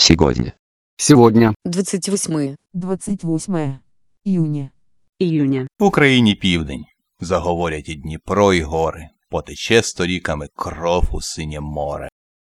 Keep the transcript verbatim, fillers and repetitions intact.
Сегодня. Сегодня. двадцать восьмое. двадцать восьмое июня. Июня. В Україні південь. Заговорять і Дніпро, і гори. Потече сторіками кров у синє море.